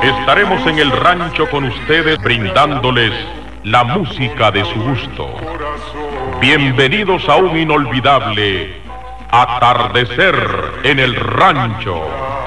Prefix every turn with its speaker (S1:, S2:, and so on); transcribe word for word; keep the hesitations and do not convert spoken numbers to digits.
S1: Estaremos en el rancho con ustedes brindándoles la música de su gusto. Bienvenidos a un inolvidable atardecer en el rancho.